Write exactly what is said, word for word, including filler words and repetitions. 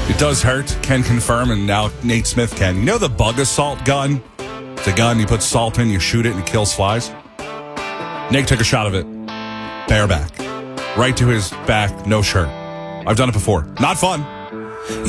It does hurt, can confirm, and now Nate Smith can. You know the bug assault gun? It's a gun, you put salt in, you shoot it, and it kills flies. Nate took a shot of it. Bareback. Right to his back, no shirt. I've done it before. Not fun.